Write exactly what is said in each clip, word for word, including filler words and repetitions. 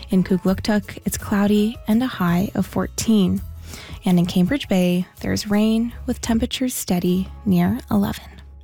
In Kugluktuk, it's cloudy and a high of fourteen. And in Cambridge Bay, there's rain with temperatures steady near eleven.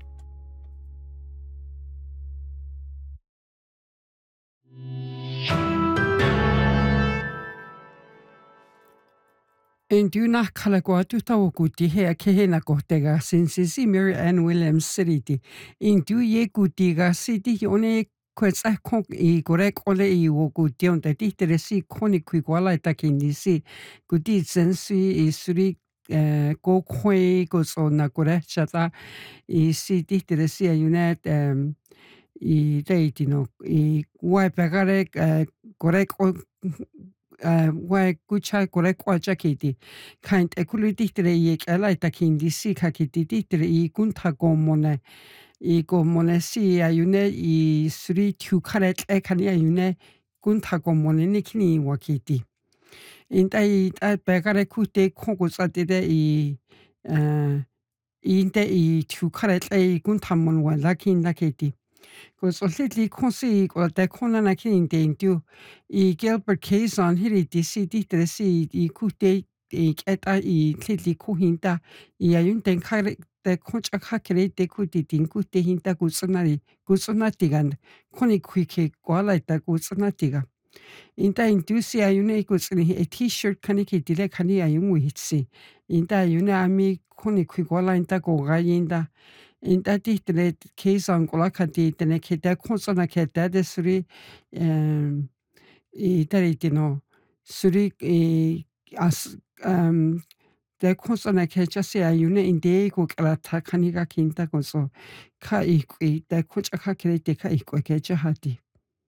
In Duna Kalagwatu Tawakuti hea kehena kohtega since Mary Ann Williams City. In Du ye gutiga city one kwetsa kong I gorek ole I wokuti on the titresi koni kwigwala takindisi. Guti sensi isuri go kwe goes on a gore chata I city tresi unet um I deitino I wai pagare gorek Uh, wai kucha kore kwa jakiti kind equality tre yek alai takindi si kakiti tre I gunta gomone I gomone si ayune I sri tu karet e kani ayune gunta gomone nikini wakiti inta I ta begare kute kongo satide I uh inte I tu karet e gunta mon wa lakin lakiti Cos olli consi o da conana king dentio I Gilbert case on hiri di si di tresi I kute I eta I tli kuhinta I ayun den kare de concha hakere de kuti din kute hinta gusonari gusonatigan koni kwike kwala ita gusonatiga Inta indusi ayune gusoni a t-shirt kaniki dile kani ayun witsi Inta ayune ami koni kwigwala inta go gayinda Inta titre case on golakati tene keta consona keta de suri um I taritino suri as um de consona kecha se ayune inde go kalata kaniga kinta goso ka ikwi de kucha kakere ka ikwe kecha hati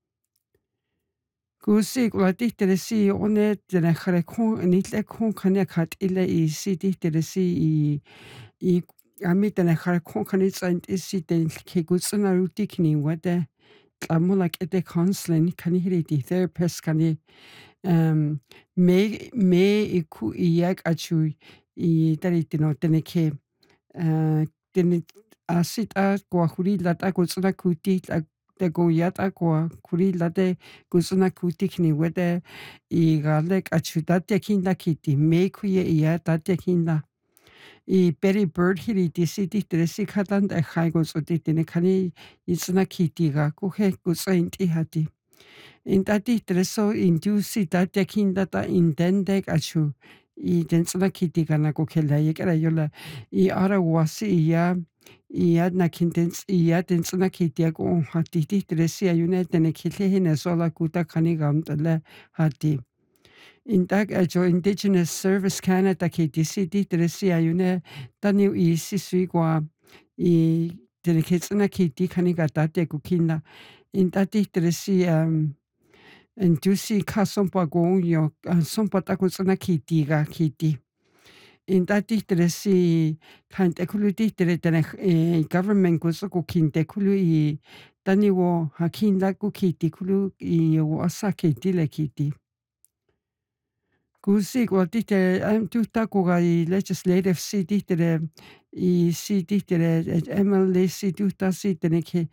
Gusi glati teresi one tene khare kon nitle kon kanya khat ile I city teresi I I Ami tene khare kon kani tsaint isi ten ke gutsuna rutikni wade tlamula kete counseling kani hiriti therapist kani um me me iku iyak achu I taritino tene ke uh tene asita kwa huri lata gutsuna kuti te go yata kwa kuri late gutsuna kutikni wade I galek achu tate kinda kiti me kuye iya tate kinda I Betty Bird hiri di city tresi katan da haigo so di tene kani itsuna kitiga kuhe kusaint ihati. In tati treso indusi tati kinda ta indendek achu I densuna kitiga na kukela yekera yola I ara wasi iya iya na kindens iya densuna kitia ko hati di tresi ayune tene kile hine sola kuta kani gamtale hati. In dag ajo Indigenous Service Canada ki disi di tresi ayune tani I sisugwa I tene kitsuna ki di kaniga tate kukina in tati tresi um en dusi ka sompa gonyo sompa takutsuna ki diga ki di in tati tresi kan ekuludi tere tene government kuso kukin tekulu I tani wo hakinda kukiti kulu I wasa ki dile ki di Gusi gwatite am tuta koga I legislative city tere I city tere M L A si tuta si tene ke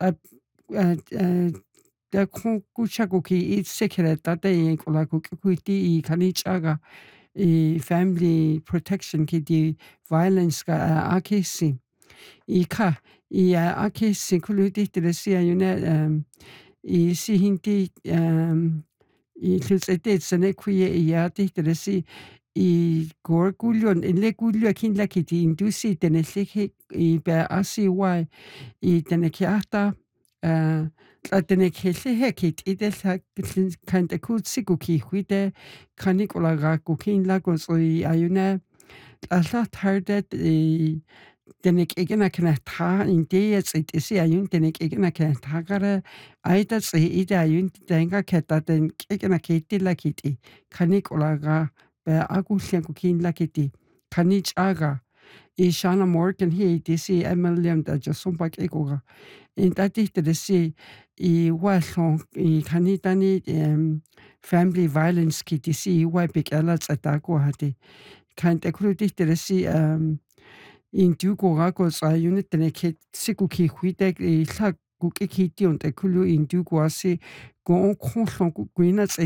da kucha kuki I secret I kola kuki I kanichaga I family protection ki di violence ka akisi I ka I akisi kuludi tere si ayune um I si hindi um I kilsete sene kuye iya ti teresi I gorgulyon inle gulyo kin lakiti indusi tene leke I ba asi wai I tene kiata uh la tene kele hekit ide sa kan de kutsi kuki huide kanikola ga kukin la go so I ayuna alla tardet I Denek egena kana ta inde jetzt isi ayun denek egena kana tagara aita tsi ida ayun denga keta den egena kiti lakiti kanik olaga ba agusien kukin lakiti kanich aga I Shana Morgan hi disi emilium da josumpa egoga in tati disi I walong I kanitani um, family violence ki disi wa big alats atako hati kan ekrudi disi um in dugo rago sa unit tene ke siku ki huide I la ku ke ki ti on te kulu in dugo asi go on kon ku kuina